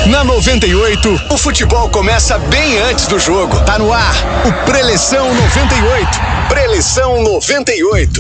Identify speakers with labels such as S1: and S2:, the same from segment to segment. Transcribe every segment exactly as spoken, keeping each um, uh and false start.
S1: Na noventa e oito, o futebol começa bem antes do jogo. Tá no ar, o Preleção noventa e oito. Preleção noventa e oito.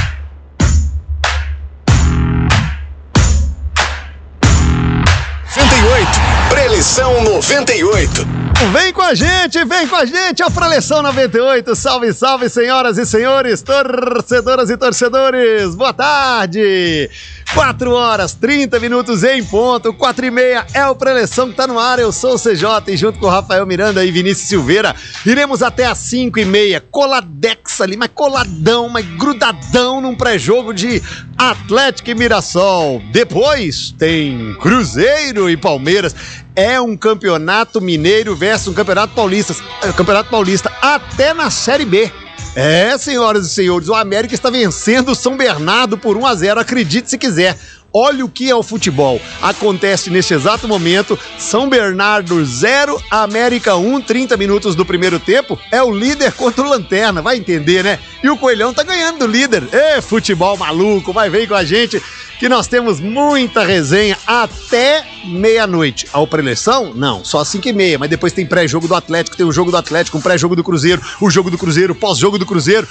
S1: noventa e oito. Preleção noventa e oito.
S2: Vem com a gente, vem com a gente, a Preleção noventa e oito. Salve, salve, senhoras e senhores, torcedoras e torcedores. Boa tarde. quatro horas, trinta minutos em ponto, quatro e meia é o Preleção que tá no ar. Eu sou o C J e junto com o Rafael Miranda e Vinícius Silveira, iremos até às cinco e meia, coladex ali, mas coladão, mas grudadão num pré-jogo de Atlético e Mirassol. Depois tem Cruzeiro e Palmeiras. É um campeonato mineiro versus um campeonato paulista, campeonato paulista até na Série B. É, senhoras e senhores, o América está vencendo o São Bernardo por um a zero, acredite se quiser. Olha o que é o futebol. Acontece neste exato momento, São Bernardo zero, América um, trinta minutos do primeiro tempo, é o líder contra o Lanterna, vai entender, né? E o Coelhão tá ganhando do líder. É, futebol maluco, vai ver com a gente que nós temos muita resenha até meia-noite. A Preleção? Não, só às cinco e meia, mas depois tem pré-jogo do Atlético, tem o jogo do Atlético, um pré-jogo do Cruzeiro, o jogo do Cruzeiro, pós-jogo do Cruzeiro.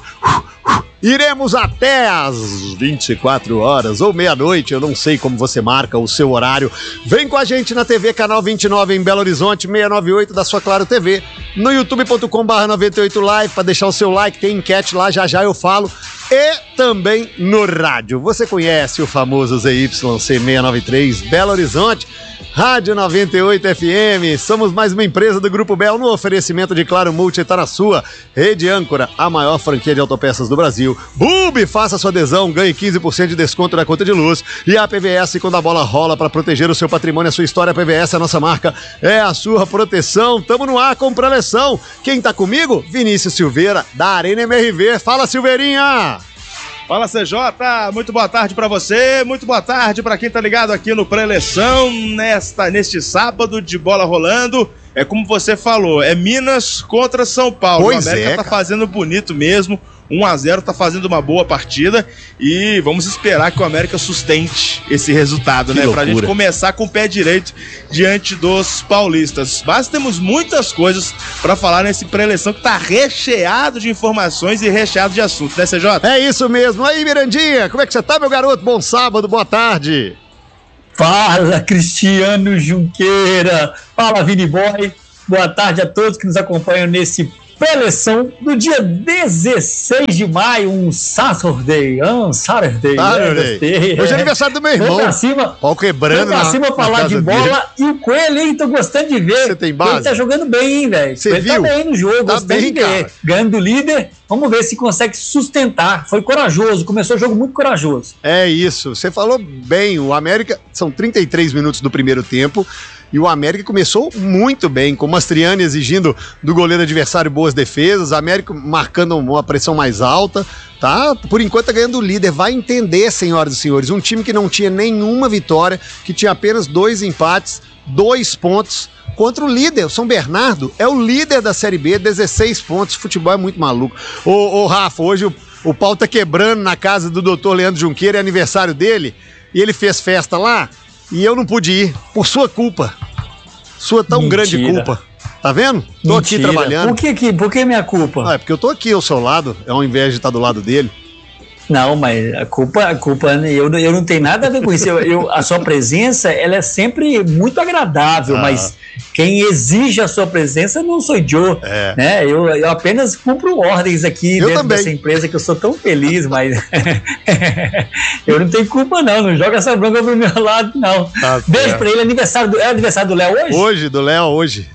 S2: Iremos até às vinte e quatro horas ou meia-noite, eu não sei como você marca o seu horário. Vem com a gente na T V Canal vinte e nove em Belo Horizonte, seiscentos e noventa e oito da sua Claro T V, no youtube ponto com barra noventa e oito live, para deixar o seu like, tem enquete lá, já já eu falo, e também no rádio. Você conhece o famoso Z Y C seiscentos e noventa e três Belo Horizonte, Rádio noventa e oito F M, somos mais uma empresa do Grupo Bel no oferecimento de Claro Multi, tá na sua Rede Âncora, a maior franquia de autopeças do Brasil. Bube, faça sua adesão, ganhe quinze por cento de desconto na conta de luz. E a P V S, quando a bola rola para proteger o seu patrimônio, a sua história, a P V S, a nossa marca, é a sua proteção. Tamo no ar com Preleção. Quem tá comigo? Vinícius Silveira, da Arena M R V. Fala, Silveirinha!
S3: Fala, C J, muito boa tarde pra você, muito boa tarde pra quem tá ligado aqui no Preleção, nesta, neste sábado de bola rolando. É como você falou, é Minas contra São Paulo.
S2: Pois
S3: o América
S2: é,
S3: tá fazendo bonito mesmo, um a zero, tá fazendo uma boa partida e vamos esperar que o América sustente esse resultado,
S2: que
S3: né?
S2: loucura.
S3: Pra gente começar com o pé direito diante dos paulistas. Mas temos muitas coisas pra falar nesse Preleção que tá recheado de informações e recheado de assuntos, né, C J?
S2: É isso mesmo. Aí, Mirandinha, como é que você tá, meu garoto? Bom sábado, boa tarde.
S4: Fala, Cristiano Junqueira. Fala, Vini Boy. Boa tarde a todos que nos acompanham nesse Preleção do dia dezesseis de maio, um Saturday, um Saturday.
S2: Saturday. Hoje é aniversário do meu irmão.
S4: Vamos pra cima,
S2: pau quebrando
S4: pra cima falar de bola dele. E o Coelho, hein? Tô gostando de ver.
S2: Você tem base?
S4: Ele tá jogando bem, hein, velho?
S2: Você
S4: Ele
S2: viu?
S4: tá bem no jogo,
S2: tá
S4: gostando
S2: bem,
S4: de ver.
S2: cara.
S4: Ganhando do líder, vamos ver se consegue sustentar. Foi corajoso, começou o jogo muito corajoso.
S2: É isso, você falou bem, o América, são trinta e três minutos do primeiro tempo, e o América começou muito bem, com o Mastriani exigindo do goleiro adversário boas defesas, o América marcando uma pressão mais alta, tá? Por enquanto tá ganhando o líder, vai entender, senhoras e senhores, um time que não tinha nenhuma vitória, que tinha apenas dois empates, dois pontos, contra o líder, o São Bernardo, é o líder da Série B, dezesseis pontos, futebol é muito maluco. Ô, ô Rafa, hoje o, o pau tá quebrando na casa do doutor Leandro Junqueira, é aniversário dele, e ele fez festa lá, e eu não pude ir, por sua culpa. Sua tão
S4: Mentira.
S2: grande culpa. Tá vendo? Tô
S4: Mentira.
S2: aqui trabalhando.
S4: Por que, que, por que minha culpa?
S2: Ah, é porque eu tô aqui ao seu lado, ao invés de estar do lado dele.
S4: Não, mas a culpa, a culpa eu, eu não tenho nada a ver com isso. Eu, eu, a sua presença, ela é sempre muito agradável, ah. mas quem exige a sua presença não sou eu. É. Né? Eu, eu apenas cumpro ordens aqui
S2: eu
S4: dentro
S2: também.
S4: dessa empresa que eu sou tão feliz, mas eu não tenho culpa não, não joga essa bronca pro meu lado, não. Tá Beijo certo. Pra ele, aniversário do, é aniversário do Léo hoje?
S2: Hoje, do Léo, hoje.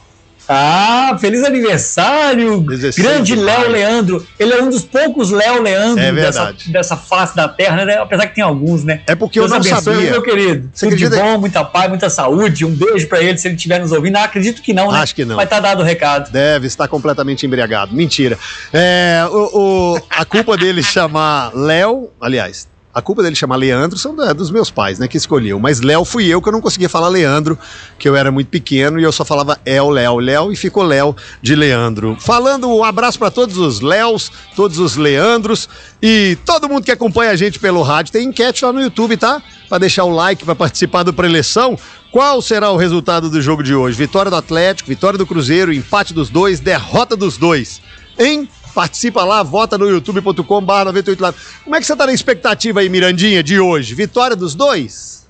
S4: Ah, feliz aniversário! Grande Léo Leandro. Ele é um dos poucos Léo Leandro
S2: é
S4: dessa, dessa face da terra, né? Apesar que tem alguns, né?
S2: É porque Deus eu não
S4: abençoe,
S2: sabia.
S4: Meu querido. Você Tudo de bom, muita paz, muita saúde. Um beijo pra ele se ele estiver nos ouvindo. Ah, acredito que não, né?
S2: Acho que não.
S4: Vai estar dado o recado.
S2: Deve estar completamente embriagado. Mentira. É, o, o, a culpa dele chamar Léo, aliás, A culpa dele chamar Leandro são da, dos meus pais, né, que escolheu. Mas Léo fui eu, que eu não conseguia falar Leandro, que eu era muito pequeno e eu só falava El, Léo, Léo, e ficou Léo de Leandro. Falando, um abraço para todos os Léos, todos os Leandros e todo mundo que acompanha a gente pelo rádio. Tem enquete lá no YouTube, tá? Para deixar o like, para participar do preleção. Qual será o resultado do jogo de hoje? Vitória do Atlético, vitória do Cruzeiro, empate dos dois, derrota dos dois. Hein? Participa lá, vota no youtube ponto com barra noventa e oito lá. Como é que você tá na expectativa aí, Mirandinha, de hoje? Vitória dos dois?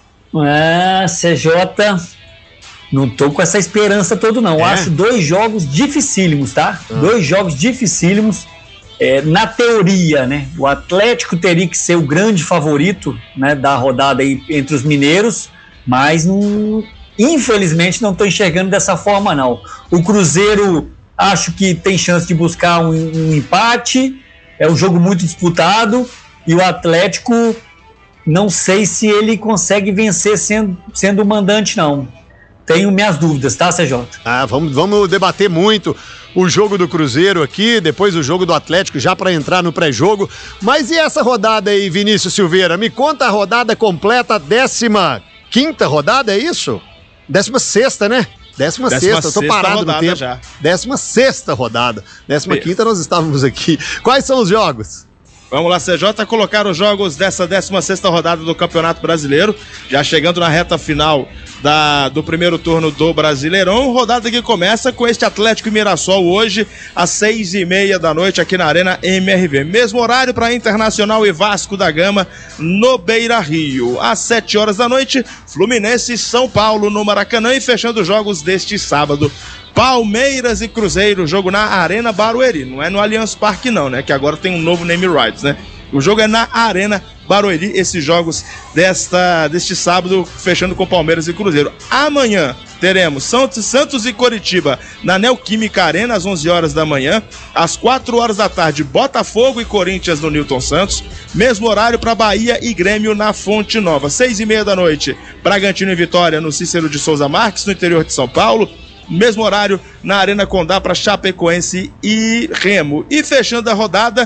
S4: Ah, C J, não tô com essa esperança toda não. É? Acho dois jogos dificílimos, tá? Ah. Dois jogos dificílimos. É, na teoria, né? O Atlético teria que ser o grande favorito, né, da rodada aí entre os mineiros, mas não, infelizmente não tô enxergando dessa forma não. O Cruzeiro acho que tem chance de buscar um, um empate, é um jogo muito disputado, e o Atlético, não sei se ele consegue vencer sendo, sendo o mandante, não. Tenho minhas dúvidas, tá, C J?
S2: Ah, vamos, vamos debater muito o jogo do Cruzeiro aqui, depois o jogo do Atlético, já para entrar no pré-jogo. Mas e essa rodada aí, Vinícius Silveira? Me conta a rodada completa, décima quinta rodada, é isso? Décima sexta, né? Décima, Décima sexta, eu tô parado no tempo. Já. Décima sexta rodada. Décima Isso. quinta nós estávamos aqui. Quais são os jogos?
S3: Vamos lá, C J, colocar os jogos dessa décima sexta rodada do Campeonato Brasileiro, já chegando na reta final da, do primeiro turno do Brasileirão, rodada que começa com este Atlético e Mirassol hoje, às seis e meia da noite, aqui na Arena M R V. Mesmo horário para Internacional e Vasco da Gama, no Beira-Rio. Às sete horas da noite, Fluminense e São Paulo, no Maracanã, e fechando os jogos deste sábado, Palmeiras e Cruzeiro, jogo na Arena Barueri, não é no Allianz Parque não, né, que agora tem um novo name rights, né, o jogo é na Arena Barueri, esses jogos desta, deste sábado, fechando com Palmeiras e Cruzeiro. Amanhã teremos Santos, Santos e Coritiba na Neoquímica Arena, às onze horas da manhã, às quatro horas da tarde, Botafogo e Corinthians no Newton Santos, mesmo horário para Bahia e Grêmio na Fonte Nova, seis e meia da noite, Bragantino e Vitória no Cícero de Souza Marques, no interior de São Paulo, mesmo horário na Arena Condá para Chapecoense e Remo. E fechando a rodada,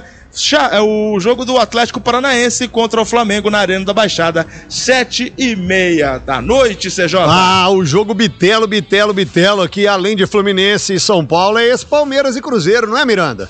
S3: o jogo do Atlético Paranaense contra o Flamengo na Arena da Baixada, sete e meia da noite, C J.
S2: Ah, o jogo Bitelo, Bitelo, Bitelo aqui, além de Fluminense e São Paulo, é esse Palmeiras e Cruzeiro, não é, Miranda?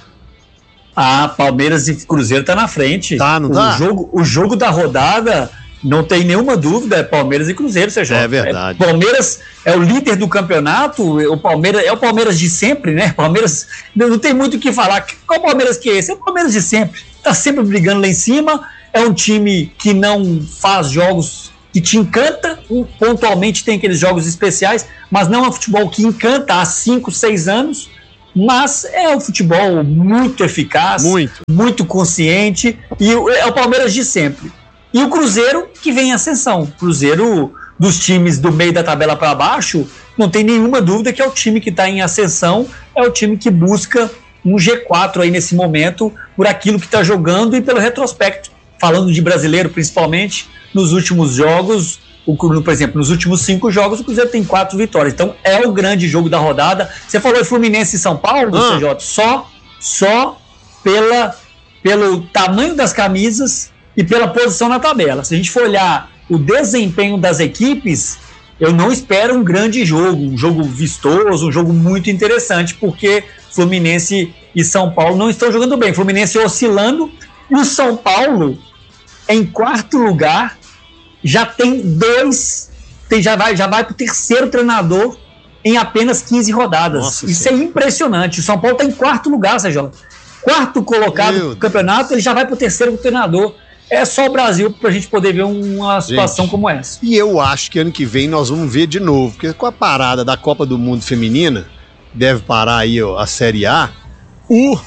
S4: Ah, Palmeiras e Cruzeiro tá na frente.
S2: Tá, não tá?
S4: O jogo, o jogo da rodada... Não tem nenhuma dúvida, é Palmeiras e Cruzeiro, C J.
S2: É verdade.
S4: É, Palmeiras é o líder do campeonato, o Palmeiras é o Palmeiras de sempre, né? Palmeiras, não tem muito o que falar. Qual Palmeiras que é esse? É o Palmeiras de sempre. Tá sempre brigando lá em cima, é um time que não faz jogos que te encanta, pontualmente tem aqueles jogos especiais, mas não é um futebol que encanta há cinco, seis anos, mas é um futebol muito eficaz,
S2: muito,
S4: muito consciente, e é o Palmeiras de sempre. E o Cruzeiro que vem em ascensão. Cruzeiro, dos times do meio da tabela para baixo, não tem nenhuma dúvida que é o time que está em ascensão, é o time que busca um G quatro aí nesse momento, por aquilo que está jogando e pelo retrospecto. Falando de brasileiro, principalmente, nos últimos jogos, o, por exemplo, nos últimos cinco jogos, o Cruzeiro tem quatro vitórias. Então é o grande jogo da rodada. Você falou de Fluminense e São Paulo, ah. C J, só, só pela, pelo tamanho das camisas e pela posição na tabela. Se a gente for olhar o desempenho das equipes, eu não espero um grande jogo, um jogo vistoso, um jogo muito interessante, porque Fluminense e São Paulo não estão jogando bem. Fluminense oscilando, e o São Paulo, em quarto lugar, já tem dois, tem, já vai, já vai para o terceiro treinador em apenas quinze rodadas. Nossa, isso senhora. É impressionante. O São Paulo está em quarto lugar, C J. Quarto colocado no campeonato, ele já vai para o terceiro treinador. É só o Brasil para a gente poder ver uma situação, gente, como essa.
S2: E eu acho que ano que vem nós vamos ver de novo, porque com a parada da Copa do Mundo Feminina, deve parar aí ó, a Série A, o,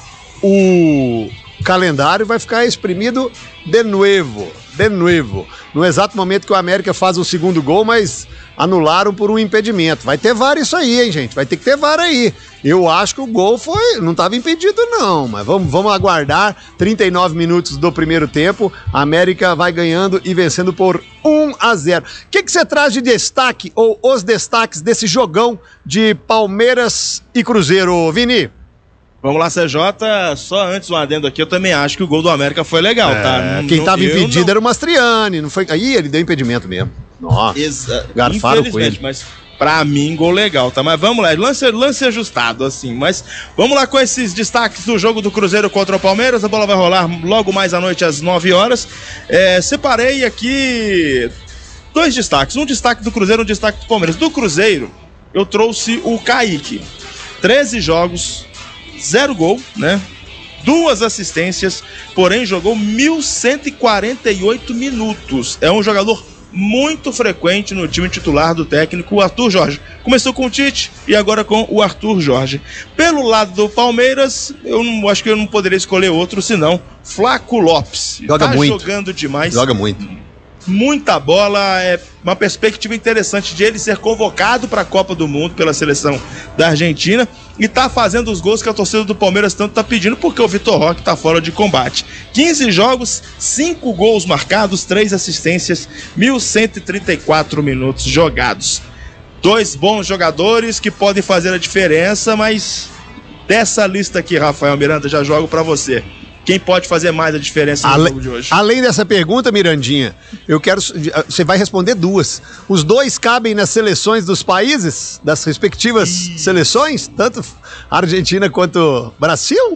S2: o calendário vai ficar exprimido de novo, de novo. No exato momento que o América faz o segundo gol, mas anularam por um impedimento. Vai ter V A R isso aí, hein, gente? Vai ter que ter V A R aí. Eu acho que o gol foi, não estava impedido não, mas vamos, vamos aguardar. trinta e nove minutos do primeiro tempo, a América vai ganhando e vencendo por um a zero. O que que você traz de destaque, ou os destaques desse jogão de Palmeiras e Cruzeiro, Vini?
S3: Vamos lá, C J, só antes um adendo aqui, eu também acho que o gol do América foi legal, é, tá?
S2: Quem estava impedido
S3: não...
S2: era o Mastriani, não foi... Aí ele deu impedimento mesmo. Nossa,
S3: Exa...
S2: garfaram com ele.
S3: Mas pra mim, gol legal, tá? Mas vamos lá, lance, lance ajustado, assim, mas vamos lá com esses destaques do jogo do Cruzeiro contra o Palmeiras, a bola vai rolar logo mais à noite às nove horas. É, separei aqui dois destaques, um destaque do Cruzeiro e um destaque do Palmeiras. Do Cruzeiro, eu trouxe o Kaique, treze jogos, zero gol, né? Duas assistências, porém jogou mil cento e quarenta e oito minutos. É um jogador muito frequente no time titular do técnico o Arthur Jorge. Começou com o Tite e agora com o Arthur Jorge. Pelo lado do Palmeiras, eu não, acho que eu não poderia escolher outro senão Flaco Lopes.
S2: Joga
S3: tá
S2: muito.
S3: jogando demais.
S2: Joga muito.
S3: Muita bola, é uma perspectiva interessante de ele ser convocado para a Copa do Mundo pela seleção da Argentina e tá fazendo os gols que a torcida do Palmeiras tanto tá pedindo, porque o Vitor Roque tá fora de combate. quinze jogos, cinco gols marcados, três assistências, mil cento e trinta e quatro minutos jogados. Dois bons jogadores que podem fazer a diferença, mas dessa lista aqui, Rafael Miranda, já jogo para você. Quem pode fazer mais a diferença no
S2: Ale...
S3: jogo de hoje?
S2: Além dessa pergunta, Mirandinha, eu quero. Você vai responder duas. Os dois cabem nas seleções dos países, das respectivas e... seleções, tanto Argentina quanto Brasil?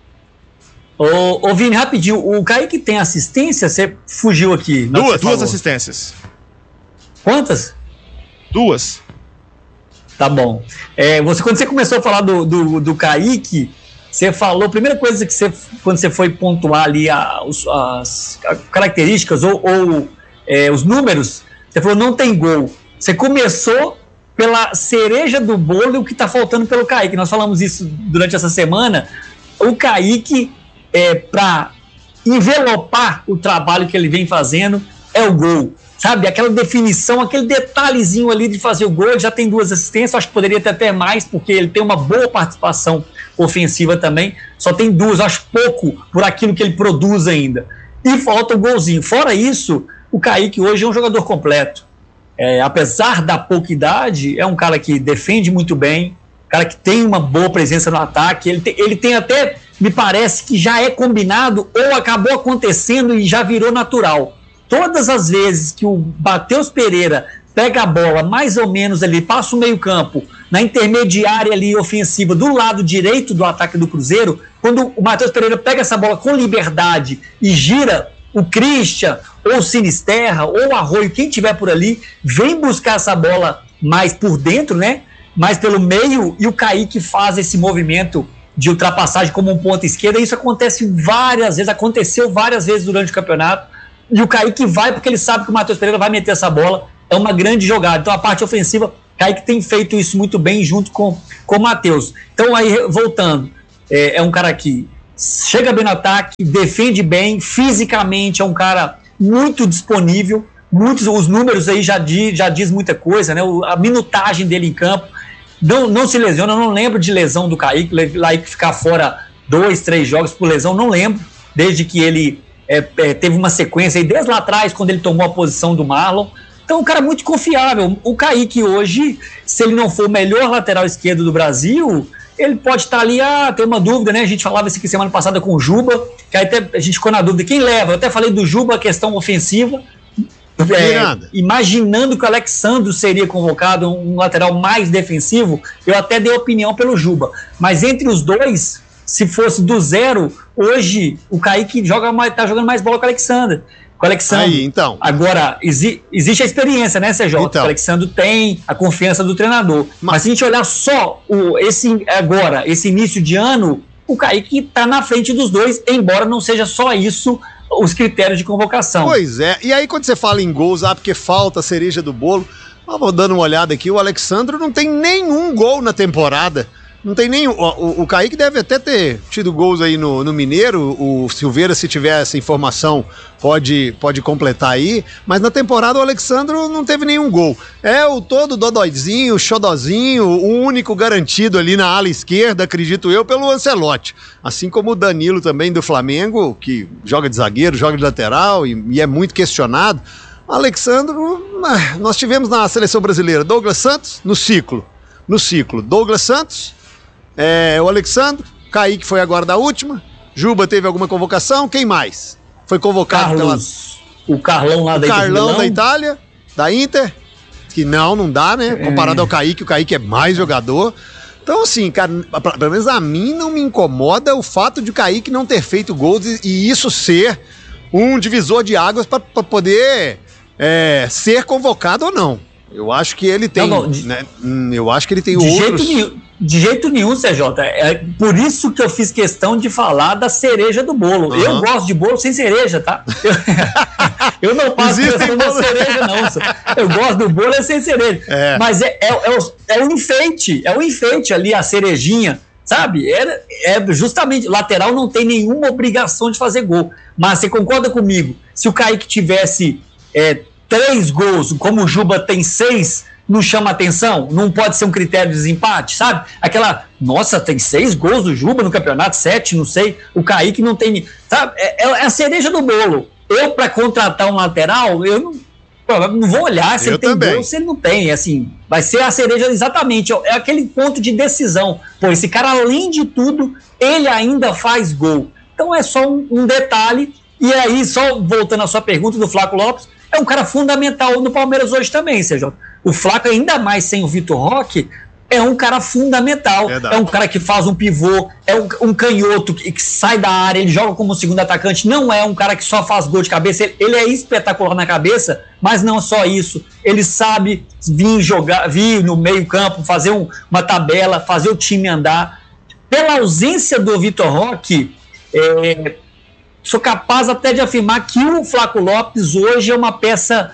S4: Ô, ô Vini, rapidinho, o Kaique tem assistência? Você fugiu aqui.
S3: Duas, duas assistências.
S4: Quantas?
S3: Duas. Tá bom.
S4: É, você, quando você começou a falar do, do, do Kaique, você falou, a primeira coisa que você, quando você foi pontuar ali a, os, as características ou, ou é, os números, você falou não tem gol. Você começou pela cereja do bolo e o que está faltando pelo Kaique. Nós falamos isso durante essa semana. O Kaique, é, para envelopar o trabalho que ele vem fazendo, é o gol. Sabe, aquela definição, aquele detalhezinho ali de fazer o gol. Ele já tem duas assistências, acho que poderia ter até mais, porque ele tem uma boa participação ofensiva também, só tem duas, acho pouco por aquilo que ele produz ainda. E falta o golzinho. Fora isso, o Kaique hoje é um jogador completo. É, apesar da pouca idade, é um cara que defende muito bem, cara que tem uma boa presença no ataque, ele tem, ele tem até, me parece que já é combinado ou acabou acontecendo e já virou natural. Todas as vezes que o Matheus Pereira pega a bola mais ou menos ali, passa o meio campo, na intermediária ali ofensiva do lado direito do ataque do Cruzeiro, quando o Matheus Pereira pega essa bola com liberdade e gira, o Christian, ou o Sinisterra, ou o Arroio, quem tiver por ali, vem buscar essa bola mais por dentro, né? Mais pelo meio, e o Kaique faz esse movimento de ultrapassagem como um ponta esquerda. Isso acontece várias vezes, aconteceu várias vezes durante o campeonato, e o Kaique vai porque ele sabe que o Matheus Pereira vai meter essa bola. É uma grande jogada. Então a parte ofensiva, Kaique tem feito isso muito bem junto com, com o Matheus. Então aí, voltando, é, é um cara que chega bem no ataque, defende bem, fisicamente é um cara muito disponível, muitos, os números aí já diz, já diz muita coisa, né? O, a minutagem dele em campo, não, não se lesiona, eu não lembro de lesão do Kaique, Kaique ficar fora dois, três jogos por lesão, não lembro, desde que ele é, é, teve uma sequência aí, desde lá atrás, quando ele tomou a posição do Marlon. Então, um cara muito confiável. O Kaique hoje, se ele não for o melhor lateral esquerdo do Brasil, ele pode estar ali, ah, tem uma dúvida, né? A gente falava isso aqui semana passada com o Juba, que aí até a gente ficou na dúvida, quem leva? Eu até falei do Juba, a questão ofensiva, é, imaginando que o Alexandro seria convocado, um lateral mais defensivo, eu até dei opinião pelo Juba. Mas entre os dois, se fosse do zero, hoje o Kaique joga mais, tá jogando mais bola que o Alexandre. Com o Alexandre.
S2: Aí, então.
S4: Agora, exi- existe a experiência, né, C J? Então. O Alexandre tem a confiança do treinador. Mas, Mas se a gente olhar só o, esse, agora, esse início de ano, o Kaique está na frente dos dois, embora não seja só isso os critérios de convocação.
S2: Pois é. E aí, quando você fala em gols, ah, porque falta a cereja do bolo, eu vou dando uma olhada aqui, o Alexandre não tem nenhum gol na temporada. Não tem nenhum. O, o Kaique deve até ter tido gols aí no, no Mineiro. O Silveira, se tiver essa informação, pode, pode completar aí. Mas na temporada o Alexandro não teve nenhum gol. É o todo dodóizinho, xodozinho, o único garantido ali na ala esquerda, acredito eu, pelo Ancelotti. Assim como o Danilo também do Flamengo, que joga de zagueiro, joga de lateral e, e é muito questionado. O Alexandro, nós tivemos na seleção brasileira Douglas Santos no ciclo. No ciclo, Douglas Santos. É, o Alexandre, Kaique foi agora da última. Juba teve alguma convocação? Quem mais? Foi convocado
S4: Carlos, pela... o Carlão lá
S2: o
S4: da
S2: Carlão
S4: Itália.
S2: da Itália, da Inter, que não, não dá, né? Comparado é. ao Kaique, o Kaique é mais jogador. Então, assim, cara, pelo menos a mim não me incomoda o fato de o Kaique não ter feito gols e, e isso ser um divisor de águas para poder é, ser convocado ou não. Eu acho que ele tem, não, não, de, né? Eu acho que ele tem
S4: de
S2: outros...
S4: Jeito nenhum, de jeito nenhum, C J. É por isso que eu fiz questão de falar da cereja do bolo. Uhum. Eu gosto de bolo sem cereja, tá? Eu, eu não faço questão da cereja, não. Eu gosto do bolo sem cereja. É. Mas é, é, é, o, é o enfeite, é o enfeite ali, a cerejinha, sabe? É, é justamente, lateral não tem nenhuma obrigação de fazer gol. Mas você concorda comigo? Se o Kaique tivesse... É, três gols, como o Juba tem seis, não chama atenção? Não pode ser um critério de desempate, sabe? Aquela, nossa, tem seis gols do Juba no campeonato, sete, não sei, o Kaique não tem, sabe? É, é a cereja do bolo. Eu, para contratar um lateral, eu não, eu não vou olhar se eu ele tem também. Gol, se ele não tem, assim, vai ser a cereja exatamente, é aquele ponto de decisão. Pô, esse cara, além de tudo, ele ainda faz gol. Então é só um, um detalhe, e aí, só voltando à sua pergunta do Flaco Lopes, é um cara fundamental no Palmeiras hoje também, Sérgio. O Flaco, ainda mais sem o Vitor Roque, é um cara fundamental. Verdade. É um cara que faz um pivô, é um, um canhoto que, que sai da área, ele joga como segundo atacante, não é um cara que só faz gol de cabeça, ele, ele é espetacular na cabeça, mas não só isso. Ele sabe vir jogar, vir no meio campo, fazer um, uma tabela, fazer o time andar. Pela ausência do Vitor Roque, é, sou capaz até de afirmar que o Flaco Lopes hoje é uma peça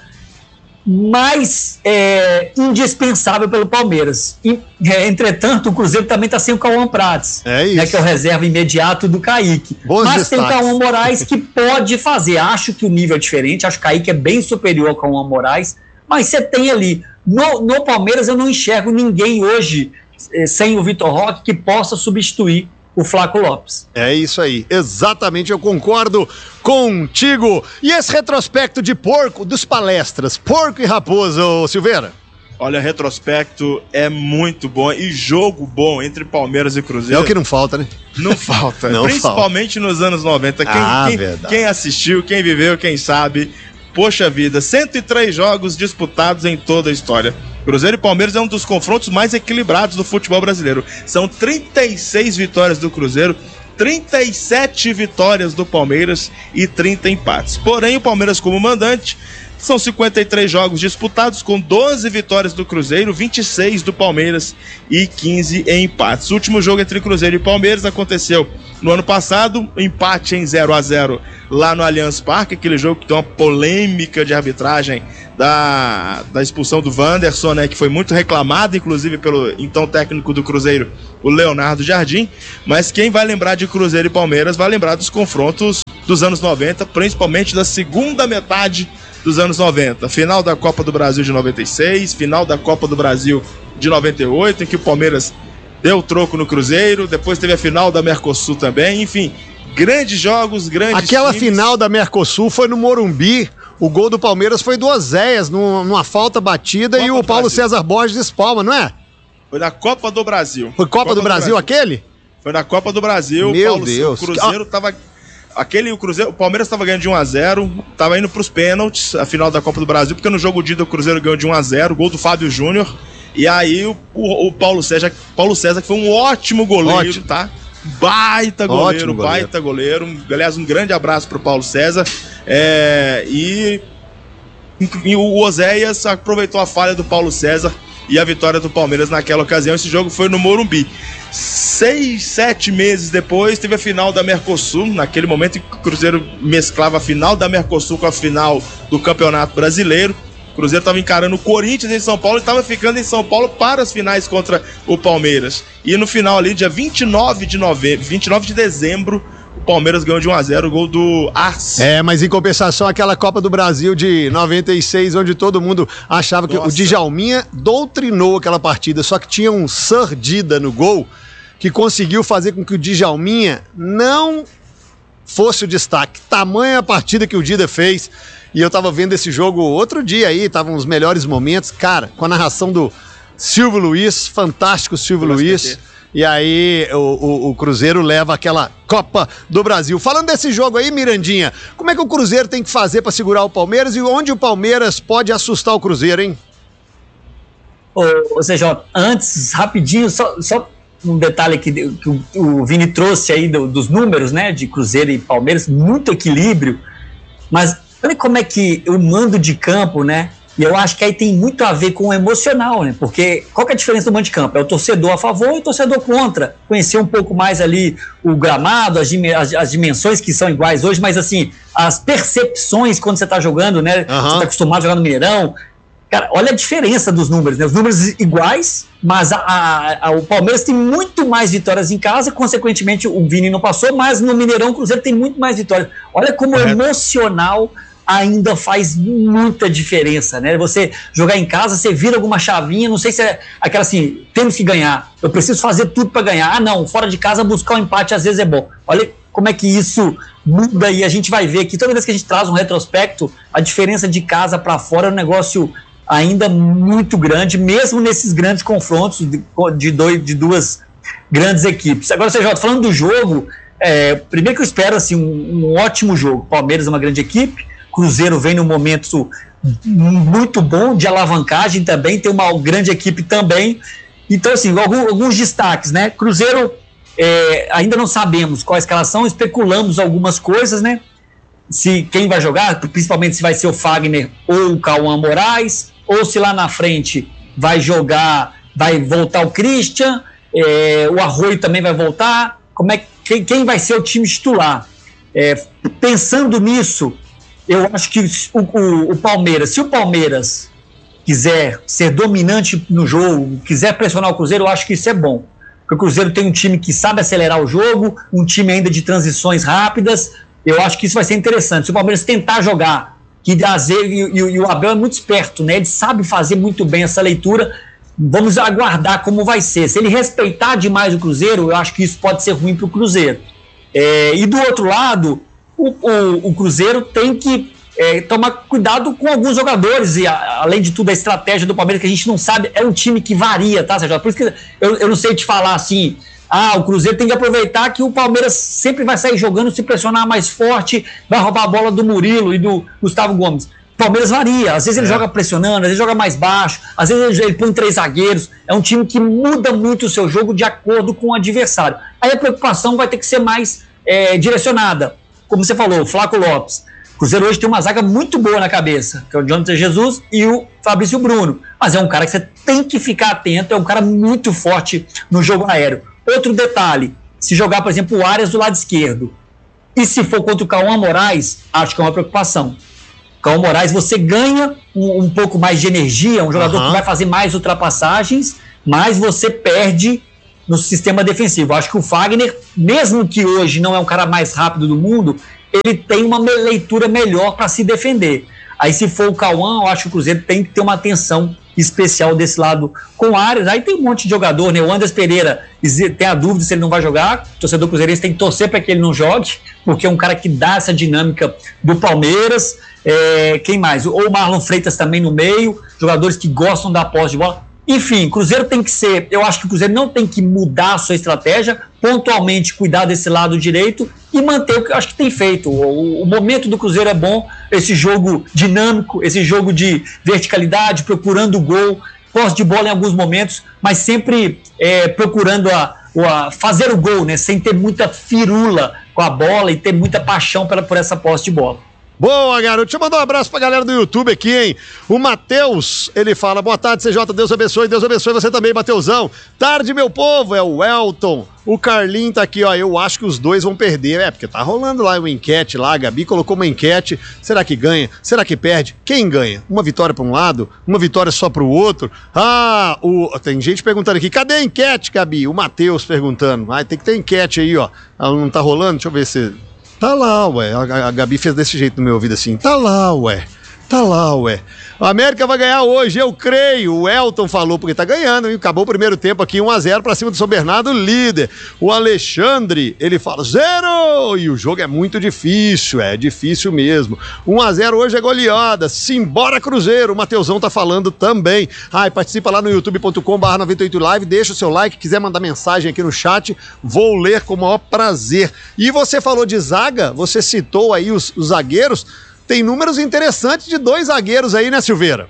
S4: mais é, indispensável pelo Palmeiras. E, é, entretanto, o Cruzeiro também está sem o Cauã Prates, é isso. Né, que é o reserva imediato do Kaique. Bons Mas destaques. Tem o Cauã Moraes que pode fazer. Acho que o nível é diferente, acho que o Kaique é bem superior ao Cauã Moraes, mas você tem ali. No, no Palmeiras eu não enxergo ninguém hoje é, sem o Vitor Roque que possa substituir o Flaco Lopes.
S2: É isso aí, exatamente, eu concordo contigo. E esse retrospecto de porco, dos palestras, porco e raposo, Silveira?
S3: Olha, retrospecto é muito bom e jogo bom entre Palmeiras e Cruzeiro.
S2: É o que não falta, né?
S3: Não falta,
S2: não
S3: principalmente falta. Nos anos noventa. Quem,
S2: ah,
S3: quem, quem assistiu, quem viveu, quem sabe... Poxa vida, cento e três jogos disputados em toda a história. Cruzeiro e Palmeiras é um dos confrontos mais equilibrados do futebol brasileiro. São trinta e seis vitórias do Cruzeiro, trinta e sete vitórias do Palmeiras e trinta empates. Porém, o Palmeiras como mandante, são cinquenta e três jogos disputados com doze vitórias do Cruzeiro, vinte e seis do Palmeiras e quinze em empates. O último jogo entre Cruzeiro e Palmeiras aconteceu no ano passado, empate em zero a zero lá no Allianz Parque, aquele jogo que tem uma polêmica de arbitragem da, da expulsão do Wanderson, né, que foi muito reclamado, inclusive pelo então técnico do Cruzeiro, o Leonardo Jardim. Mas quem vai lembrar de Cruzeiro e Palmeiras vai lembrar dos confrontos dos anos noventa, principalmente da segunda metade dos anos noventa. Final da Copa do Brasil de noventa e seis, final da Copa do Brasil de noventa e oito, em que o Palmeiras deu troco no Cruzeiro, depois teve a final da Mercosul também, enfim, grandes jogos, grandes
S2: Aquela
S3: times.
S2: Final da Mercosul foi no Morumbi, o gol do Palmeiras foi do Oséias, numa falta batida, Copa e o Paulo Brasil. César Borges espalma, não é?
S3: Foi na Copa do Brasil.
S2: Foi Copa, Copa do, do Brasil, Brasil aquele?
S3: Foi na Copa do Brasil.
S2: Meu
S3: Paulo,
S2: Deus.
S3: O Cruzeiro tava... Aquele, o, Cruzeiro, o Palmeiras estava ganhando de um a zero, estava indo para os pênaltis, a final da Copa do Brasil, porque no jogo de ida o Cruzeiro ganhou de um a zero, gol do Fábio Júnior, e aí o, o, o Paulo César, Paulo César, que foi um ótimo goleiro, ótimo. tá? Baita goleiro, ótimo baita goleiro. goleiro. Aliás, um grande abraço para o Paulo César. É, e, e o Oséias aproveitou a falha do Paulo César e a vitória do Palmeiras naquela ocasião. Esse jogo foi no Morumbi. Seis, sete meses depois teve a final da Mercosul, naquele momento em que o Cruzeiro mesclava a final da Mercosul com a final do Campeonato Brasileiro. O Cruzeiro estava encarando o Corinthians em São Paulo e estava ficando em São Paulo para as finais contra o Palmeiras. E no final ali, dia vinte e nove de novembro, vinte e nove de dezembro, o Palmeiras ganhou de um a zero, o gol do Arce.
S2: É, mas em compensação aquela Copa do Brasil de noventa e seis, onde todo mundo achava que Nossa. o Djalminha doutrinou aquela partida, só que tinha um Sir Dida no gol, que conseguiu fazer com que o Djalminha não fosse o destaque. Tamanha a partida que o Dida fez. E eu tava vendo esse jogo outro dia aí, estavam os melhores momentos. Cara, com a narração do Silvio Luiz, fantástico Silvio Luiz. e aí o, o, o Cruzeiro leva aquela Copa do Brasil. Falando desse jogo aí, Mirandinha, como é que o Cruzeiro tem que fazer para segurar o Palmeiras e onde o Palmeiras pode assustar o Cruzeiro, hein?
S4: Ou, ou seja, antes, rapidinho, só, só um detalhe aqui que o, o Vini trouxe aí do, dos números, né, de Cruzeiro e Palmeiras, muito equilíbrio, mas olha como é que o mando de campo, né, e eu acho que aí tem muito a ver com o emocional, né? Porque qual que é a diferença do mando de campo? É o torcedor a favor e o torcedor contra. Conhecer um pouco mais ali o gramado, as, as, as dimensões que são iguais hoje, mas assim, as percepções quando você está jogando, né? Uhum. Você está acostumado a jogar no Mineirão. Cara, olha a diferença dos números, né? Os números iguais, mas a, a, a, o Palmeiras tem muito mais vitórias em casa, consequentemente o Vini não passou, mas no Mineirão o Cruzeiro tem muito mais vitórias. Olha como é. emocional ainda faz muita diferença, né? Você jogar em casa, você vira alguma chavinha, não sei se é aquela assim, temos que ganhar, eu preciso fazer tudo para ganhar. Ah, não, fora de casa buscar um empate às vezes é bom. Olha como é que isso muda e a gente vai ver que toda vez que a gente traz um retrospecto, a diferença de casa para fora é um negócio ainda muito grande, mesmo nesses grandes confrontos de, de, dois, de duas grandes equipes. Agora, C J, falando do jogo, é, primeiro que eu espero assim, um, um ótimo jogo. Palmeiras é uma grande equipe, Cruzeiro vem num momento muito bom de alavancagem também, tem uma grande equipe também. Então, assim, alguns, alguns destaques, né? Cruzeiro, é, ainda não sabemos qual a escalação, especulamos algumas coisas, né? Se quem vai jogar, principalmente se vai ser o Fagner ou o Cauã Moraes, ou se lá na frente vai jogar, vai voltar o Christian, é, o Arroio também vai voltar. Como é, quem, quem vai ser o time titular? É, pensando nisso, eu acho que o, o, o Palmeiras, se o Palmeiras quiser ser dominante no jogo, quiser pressionar o Cruzeiro, eu acho que isso é bom. Porque o Cruzeiro tem um time que sabe acelerar o jogo, um time ainda de transições rápidas, eu acho que isso vai ser interessante. Se o Palmeiras tentar jogar, que Azevedo e, e, e o Abel é muito esperto, né? Ele sabe fazer muito bem essa leitura, vamos aguardar como vai ser. Se ele respeitar demais o Cruzeiro, eu acho que isso pode ser ruim para o Cruzeiro. É, e do outro lado, O, o, o Cruzeiro tem que é, tomar cuidado com alguns jogadores e a, além de tudo a estratégia do Palmeiras que a gente não sabe, é um time que varia, tá, Sérgio? Por isso que eu, eu não sei te falar assim, ah, o Cruzeiro tem que aproveitar que o Palmeiras sempre vai sair jogando, se pressionar mais forte, vai roubar a bola do Murilo e do Gustavo Gomes. O Palmeiras varia, às vezes ele é. joga pressionando, às vezes joga mais baixo, às vezes ele, ele põe três zagueiros, é um time que muda muito o seu jogo de acordo com o adversário. Aí a preocupação vai ter que ser mais é, direcionada. Como você falou, o Flaco Lopes. O Cruzeiro hoje tem uma zaga muito boa na cabeça, que é o Jonathan Jesus e o Fabrício Bruno. Mas é um cara que você tem que ficar atento, é um cara muito forte no jogo aéreo. Outro detalhe, se jogar, por exemplo, o Arias do lado esquerdo, e se for contra o Cauã Moraes, acho que é uma preocupação. Cauã Moraes, você ganha um, um pouco mais de energia, um jogador uhum. que vai fazer mais ultrapassagens, mas você perde no sistema defensivo. Acho que o Fagner, mesmo que hoje não é o cara mais rápido do mundo, ele tem uma leitura melhor para se defender. Aí se for o Cauã, eu acho que o Cruzeiro tem que ter uma atenção especial desse lado com o Arias. Aí tem um monte de jogador, né? O Anderson Pereira tem a dúvida se ele não vai jogar. O torcedor cruzeirense tem que torcer para que ele não jogue, porque é um cara que dá essa dinâmica do Palmeiras. É, quem mais? Ou o Marlon Freitas também no meio, jogadores que gostam da posse de bola. Enfim, o Cruzeiro tem que ser, eu acho que o Cruzeiro não tem que mudar a sua estratégia, pontualmente cuidar desse lado direito e manter o que eu acho que tem feito. O, o momento do Cruzeiro é bom, esse jogo dinâmico, esse jogo de verticalidade, procurando o gol, posse de bola em alguns momentos, mas sempre é, procurando a, a fazer o gol, né, sem ter muita firula com a bola e ter muita paixão pela, por essa posse de bola.
S2: Boa, garoto. Deixa eu mandar um abraço pra galera do YouTube aqui, hein? O Matheus, ele fala, boa tarde, C J, Deus abençoe, Deus abençoe você também, Mateusão. Tarde, meu povo, é o Elton. O Carlinho tá aqui, ó, eu acho que os dois vão perder. É, porque tá rolando lá uma enquete lá, a Gabi colocou uma enquete. Será que ganha? Será que perde? Quem ganha? Uma vitória pra um lado? Uma vitória só pro outro? Ah, o... tem gente perguntando aqui, cadê a enquete, Gabi? O Matheus perguntando. Ah, tem que ter enquete aí, ó. Ela não tá rolando? Deixa eu ver se... Tá lá, ué. A, a Gabi fez desse jeito no meu ouvido assim. Tá lá, ué. Tá lá, ué. O América vai ganhar hoje, eu creio. O Elton falou porque tá ganhando, e acabou o primeiro tempo aqui, um a zero pra cima do São Bernardo, líder. O Alexandre, ele fala zero! E o jogo é muito difícil, é difícil mesmo. um a zero hoje é goleada. Simbora Cruzeiro, o Mateusão tá falando também. Ah, e participa lá no youtube ponto com barra noventa e oito live, deixa o seu like, quiser mandar mensagem aqui no chat, vou ler com o maior prazer. E você falou de zaga, você citou aí os, os zagueiros. Tem números interessantes de dois zagueiros aí, né, Silveira?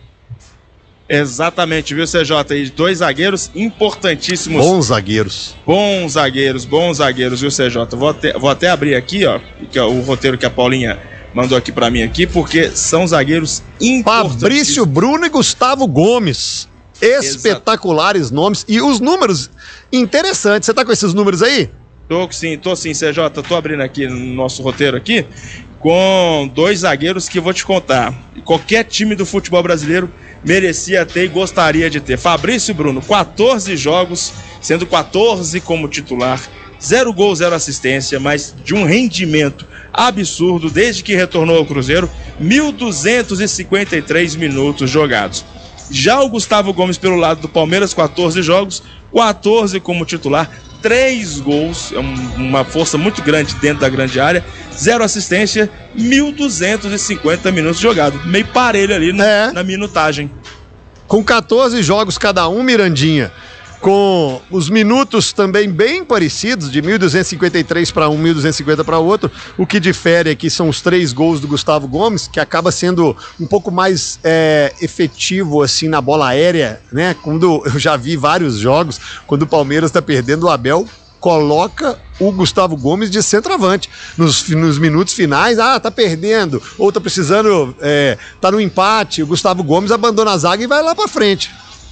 S3: Exatamente, viu, C J? E dois zagueiros importantíssimos.
S2: Bons zagueiros.
S3: Bons zagueiros, bons zagueiros, viu, C J? Vou até, vou até abrir aqui, ó, que é o roteiro que a Paulinha mandou aqui pra mim aqui, porque são zagueiros importantíssimos.
S2: Fabrício Bruno e Gustavo Gomes. Espetaculares Exato. Nomes. E os números interessantes. Você tá com esses números aí?
S3: Tô sim, tô sim, C J. Tô abrindo aqui no nosso roteiro aqui, com dois zagueiros que eu vou te contar. Qualquer time do futebol brasileiro merecia ter e gostaria de ter. Fabrício Bruno, quatorze jogos, sendo quatorze como titular, zero gol, zero assistência, mas de um rendimento absurdo desde que retornou ao Cruzeiro, mil duzentos e cinquenta e três minutos jogados. Já o Gustavo Gomes pelo lado do Palmeiras, quatorze jogos, quatorze como titular, três gols, é uma força muito grande dentro da grande área, zero assistência, mil duzentos e cinquenta minutos jogados, meio parelho ali na, é. na minutagem.
S2: Com quatorze jogos cada um, Mirandinha, com os minutos também bem parecidos, de mil duzentos e cinquenta e três para um, mil duzentos e cinquenta para o outro. O que difere aqui são os três gols do Gustavo Gomes, que acaba sendo um pouco mais é, efetivo assim na bola aérea, né? Quando eu já vi vários jogos, quando o Palmeiras está perdendo, o Abel coloca o Gustavo Gomes de centroavante. Nos, nos minutos finais, ah, tá perdendo, ou tá precisando, é, tá no empate, o Gustavo Gomes abandona a zaga e vai lá para frente.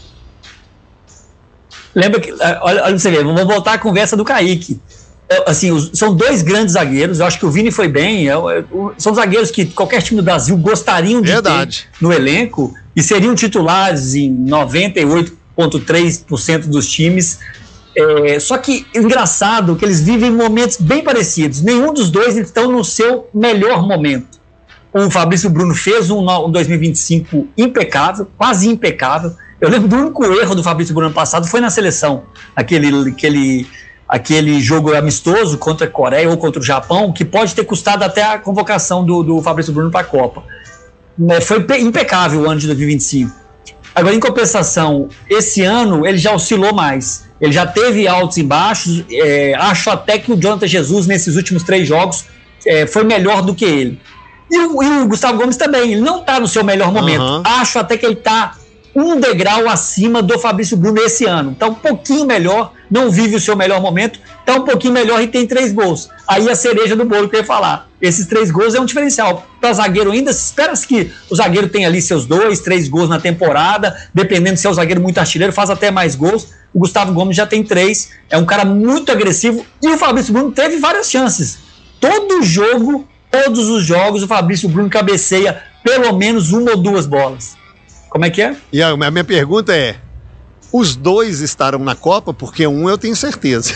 S4: Lembra que, olha, olha pra você ver, vamos voltar à conversa do Kaique. Assim, os, são dois grandes zagueiros, eu acho que o Vini foi bem, é, é, são zagueiros que qualquer time do Brasil gostariam de
S2: Verdade.
S4: ter no elenco e seriam titulares em noventa e oito vírgula três por cento dos times. É, só que, engraçado, que eles vivem momentos bem parecidos, nenhum dos dois estão no seu melhor momento. O Fabrício Bruno fez um, um dois mil e vinte e cinco impecável, quase impecável. Eu lembro do único erro do Fabrício Bruno ano passado foi na seleção, aquele, aquele, aquele jogo amistoso contra a Coreia ou contra o Japão, que pode ter custado até a convocação do, do Fabrício Bruno para a Copa. Foi impecável o ano de dois mil e vinte e cinco. Agora, em compensação, esse ano ele já oscilou mais. Ele já teve altos e baixos. É, acho até que o Jonathan Jesus, nesses últimos três jogos, é, foi melhor do que ele. E o, e o Gustavo Gomes também, ele não está no seu melhor momento. Uhum. Acho até que ele está um degrau acima do Fabrício Bruno esse ano. Está um pouquinho melhor, não vive o seu melhor momento, está um pouquinho melhor e tem três gols. Aí a cereja do bolo que eu ia falar. Esses três gols é um diferencial. Para zagueiro ainda, espera-se que o zagueiro tenha ali seus dois, três gols na temporada, dependendo se é um zagueiro muito artilheiro, faz até mais gols. O Gustavo Gomes já tem três, é um cara muito agressivo e o Fabrício Bruno teve várias chances. Todo jogo, todos os jogos, o Fabrício Bruno cabeceia pelo menos uma ou duas bolas. Como é que é?
S2: E a minha pergunta é, os dois estarão na Copa? Porque um eu tenho certeza.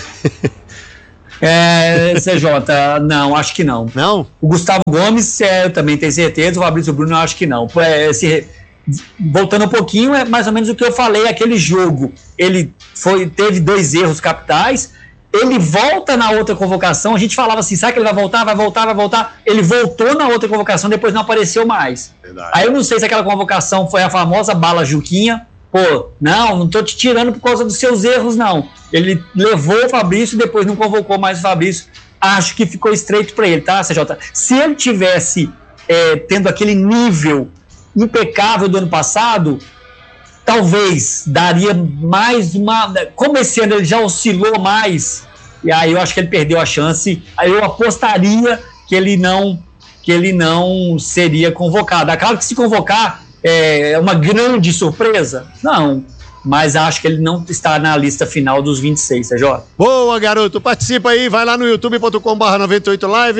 S4: É, C J, não, acho que não.
S2: Não?
S4: O Gustavo Gomes, é, eu também tenho certeza, o Fabrício Bruno eu acho que não. É, se, voltando um pouquinho, é mais ou menos o que eu falei, aquele jogo, ele foi, teve dois erros capitais, ele volta na outra convocação, a gente falava assim, sabe que ele vai voltar, vai voltar, vai voltar, ele voltou na outra convocação, depois não apareceu mais. Verdade. Aí eu não sei se aquela convocação foi a famosa bala Juquinha, pô, não, não tô te tirando por causa dos seus erros, não. Ele levou o Fabrício e depois não convocou mais o Fabrício, acho que ficou estreito para ele, tá, C J? Se ele tivesse é, tendo aquele nível impecável do ano passado, talvez daria mais uma... Como esse ano ele já oscilou mais, e aí eu acho que ele perdeu a chance, aí eu apostaria que ele não, que ele não seria convocado. É claro que se convocar é uma grande surpresa, não, mas acho que ele não está na lista final dos vinte e seis, C J.
S2: Boa, garoto, participa aí, vai lá no youtube ponto com barra noventa e oito live,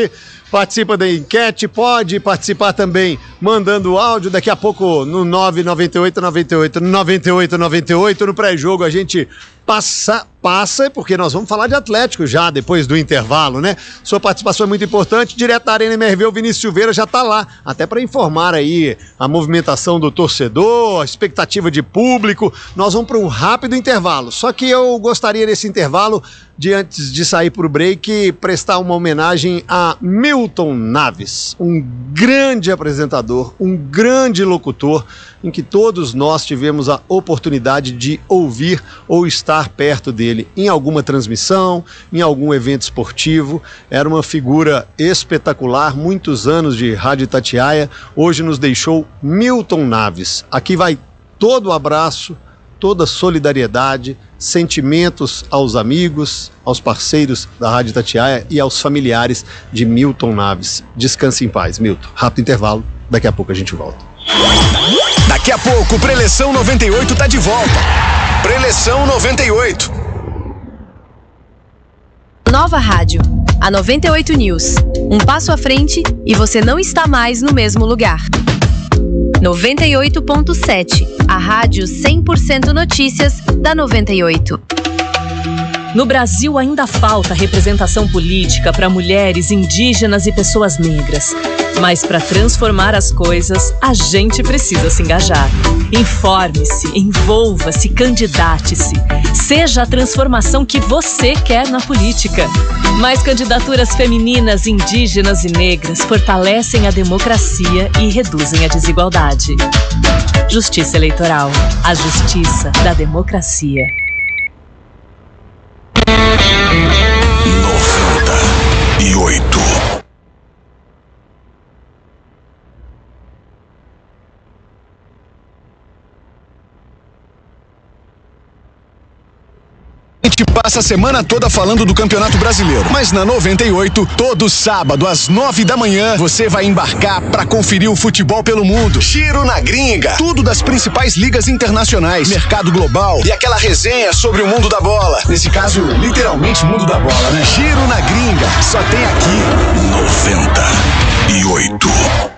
S2: participa da enquete, pode participar também mandando áudio. Daqui a pouco no nove nove oito nove oito nove oito nove oito, no pré-jogo a gente passa, passa, porque nós vamos falar de Atlético já depois do intervalo, né? Sua participação é muito importante. Direto da Arena M R V, o Vinícius Silveira já tá lá, até para informar aí a movimentação do torcedor, a expectativa de público. Nós vamos para um rápido intervalo, só que eu gostaria nesse intervalo, de antes de sair para o break, prestar uma homenagem a Milton Naves, um grande apresentador, um grande locutor, em que todos nós tivemos a oportunidade de ouvir ou estar perto dele em alguma transmissão, em algum evento esportivo. Era uma figura espetacular, muitos anos de Rádio Itatiaia. Hoje nos deixou Milton Naves. Aqui vai todo o abraço, toda a solidariedade, sentimentos aos amigos, aos parceiros da Rádio Itatiaia e aos familiares de Milton Naves. Descanse em paz, Milton. Rápido intervalo, daqui a pouco a gente volta.
S1: Daqui a pouco, Preleção noventa e oito tá de volta. Preleção noventa e oito.
S5: Nova rádio, a noventa e oito News. Um passo à frente e você não está mais no mesmo lugar. noventa e oito ponto sete, a rádio cem por cento notícias da noventa e oito.
S6: No Brasil ainda falta representação política para mulheres, indígenas e pessoas negras. Mas para transformar as coisas, a gente precisa se engajar. Informe-se, envolva-se, candidate-se. Seja a transformação que você quer na política. Mais candidaturas femininas, indígenas e negras fortalecem a democracia e reduzem a desigualdade. Justiça Eleitoral. A justiça da democracia.
S1: noventa e oito. A gente passa a semana toda falando do Campeonato Brasileiro, mas na noventa e oito, todo sábado às nove da manhã, você vai embarcar para conferir o futebol pelo mundo. Giro na Gringa, tudo das principais ligas internacionais, mercado global e aquela resenha sobre o mundo da bola. Nesse caso, literalmente mundo da bola, né? Giro na Gringa, só tem aqui noventa e oito.